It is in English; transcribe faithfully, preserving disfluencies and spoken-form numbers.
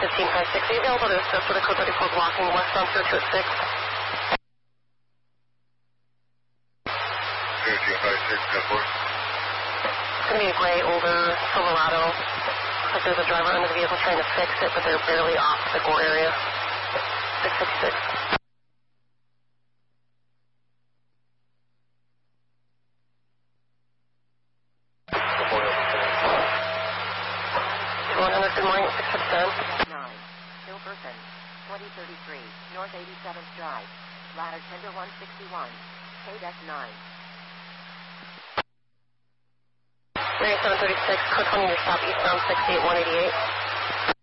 fifteen five six. Are you available to assist with a code thirty-four blocking westbound zero two six? fifteen five six, ten four. It's going to be a gray, older Silverado. Looks like there's a driver under the vehicle trying to fix it, but they're barely off the gore area. six six six. one hundred, good morning, six six ten. nine, Hilberton, twenty thirty-three, North eighty-seventh Drive, ladder tender one sixty-one, K D E C nine. Mary seven thirty-six, code twenty, your stop eastbound six eight one eight eight.